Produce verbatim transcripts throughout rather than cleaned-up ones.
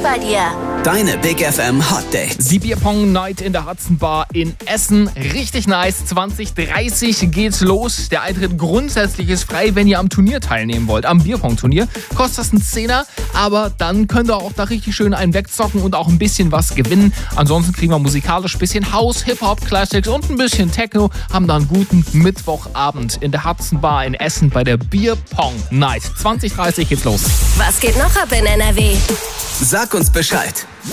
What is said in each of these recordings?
bei dir. Deine Big F M Hot Dates. Die Bierpong Night in der Hudson Bar in Essen. Richtig nice. zwanzig dreißig geht's los. Der Eintritt grundsätzlich ist frei, wenn ihr am Turnier teilnehmen wollt. Am Bierpong-Turnier kostet das einen Zehner, aber dann könnt ihr auch da richtig schön einen wegzocken und auch ein bisschen was gewinnen. Ansonsten kriegen wir musikalisch ein bisschen House, Hip-Hop, Classics und ein bisschen Techno. Haben da einen guten Mittwochabend in der Hudson Bar in Essen bei der Bierpong Night. zwanzig dreißig geht's los. Was geht noch ab in N R W? Sag uns Bescheid.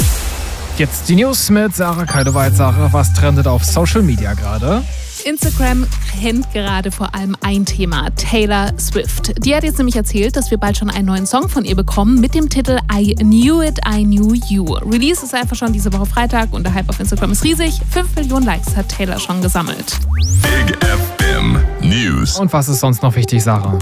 Jetzt die News mit Sarah Keidewald. Sarah, was trendet auf Social Media gerade? Instagram kennt gerade vor allem ein Thema, Taylor Swift. Die hat jetzt nämlich erzählt, dass wir bald schon einen neuen Song von ihr bekommen mit dem Titel I Knew It, I Knew You. Release ist einfach schon diese Woche Freitag und der Hype auf Instagram ist riesig. fünf Millionen Likes hat Taylor schon gesammelt. Big F M News. Und was ist sonst noch wichtig, Sarah?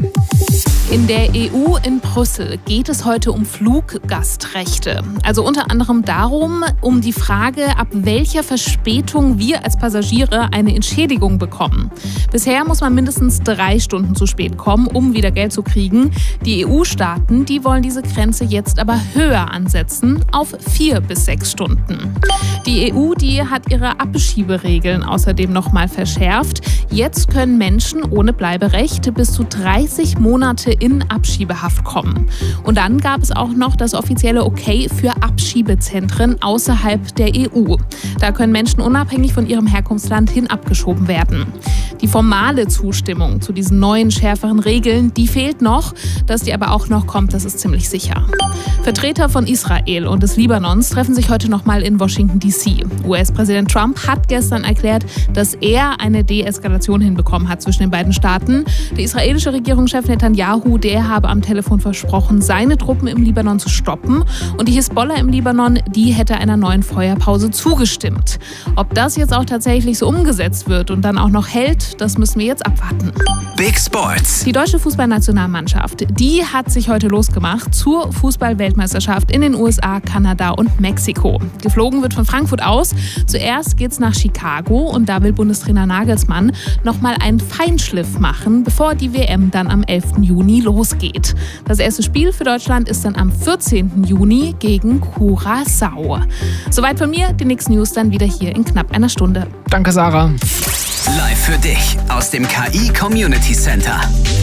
In der E U in Brüssel geht es heute um Fluggastrechte. Also unter anderem darum, um die Frage, ab welcher Verspätung wir als Passagiere eine Entschädigung bekommen. Bisher muss man mindestens drei Stunden zu spät kommen, um wieder Geld zu kriegen. Die E U-Staaten, die wollen diese Grenze jetzt aber höher ansetzen, auf vier bis sechs Stunden. Die E U, die hat ihre Abschieberegeln außerdem nochmal verschärft. Jetzt können Menschen ohne Bleiberecht bis zu dreißig Monate in Abschiebehaft kommen. Und dann gab es auch noch das offizielle Okay für Abschiebezentren außerhalb der E U. Da können Menschen unabhängig von ihrem Herkunftsland hin abgeschoben werden. Die formale Zustimmung zu diesen neuen, schärferen Regeln, die fehlt noch. Dass die aber auch noch kommt, das ist ziemlich sicher. Vertreter von Israel und des Libanons treffen sich heute nochmal in Washington D C. U S-Präsident Trump hat gestern erklärt, dass er eine Deeskalation hinbekommen hat zwischen den beiden Staaten. Der israelische Regierungschef Netanyahu, der habe am Telefon versprochen, seine Truppen im Libanon zu stoppen. Und die Hisbollah im Libanon, die hätte einer neuen Feuerpause zugestimmt. Ob das jetzt auch tatsächlich so umgesetzt wird und dann auch noch hält, das müssen wir jetzt abwarten. Big Sports. Die deutsche Fußballnationalmannschaft, die hat sich heute losgemacht zur Fußball-Weltmeisterschaft in den U S A, Kanada und Mexiko. Geflogen wird von Frankfurt aus. Zuerst geht's nach Chicago und da will Bundestrainer Nagelsmann nochmal einen Feinschliff machen, bevor die W M dann am elften Juni losgeht. Das erste Spiel für Deutschland ist dann am vierzehnten Juni gegen Curaçao. Soweit von mir, die nächsten News dann wieder hier in knapp einer Stunde. Danke, Sarah. Live für dich aus dem K I Community Center.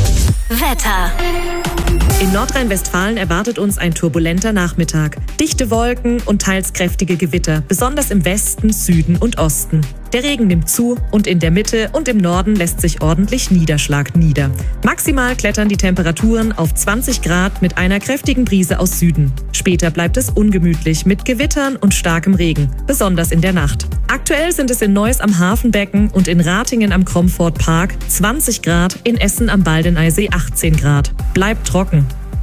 Wetter. In Nordrhein-Westfalen erwartet uns ein turbulenter Nachmittag. Dichte Wolken und teils kräftige Gewitter, besonders im Westen, Süden und Osten. Der Regen nimmt zu und in der Mitte und im Norden lässt sich ordentlich Niederschlag nieder. Maximal klettern die Temperaturen auf zwanzig Grad mit einer kräftigen Brise aus Süden. Später bleibt es ungemütlich mit Gewittern und starkem Regen, besonders in der Nacht. Aktuell sind es in Neuss am Hafenbecken und in Ratingen am Cromford Park zwanzig Grad, in Essen am Baldeneysee achtzehn Grad. Bleibt trocken.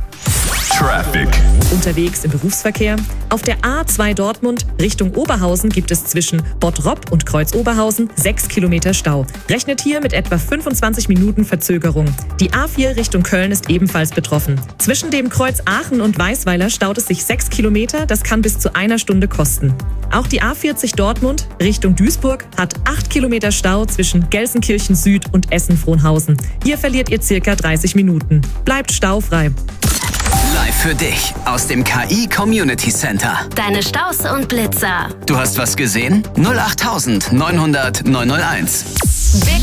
Traffic. Unterwegs im Berufsverkehr. Auf der A zwei Dortmund Richtung Oberhausen gibt es zwischen Bottrop und Kreuz Oberhausen sechs Kilometer Stau. Rechnet hier mit etwa fünfundzwanzig Minuten Verzögerung. Die A vier Richtung Köln ist ebenfalls betroffen. Zwischen dem Kreuz Aachen und Weißweiler staut es sich sechs Kilometer, das kann bis zu einer Stunde kosten. Auch die A vierzig Dortmund Richtung Duisburg hat acht Kilometer Stau zwischen Gelsenkirchen Süd und Essen-Frohnhausen. Hier verliert ihr circa dreißig Minuten. Bleibt staufrei. Live für dich aus dem K I Community Center. Deine Staus und Blitzer. Du hast was gesehen? null acht neunhundert neunhunderteins. Big